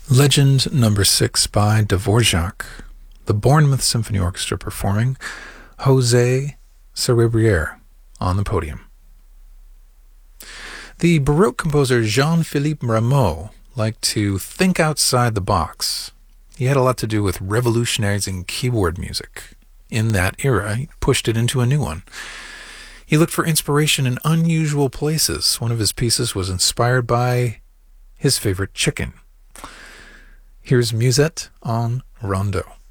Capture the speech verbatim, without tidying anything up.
Legend number six by Dvorak, the Bournemouth Symphony Orchestra performing José Cerebrière on the podium. The Baroque composer Jean-Philippe Rameau liked to think outside the box. He had a lot to do with revolutionizing keyboard music. In that era, he pushed it into a new one. He looked for inspiration in unusual places. One of his pieces was inspired by his favorite chicken. Here's Musette en Rondeau.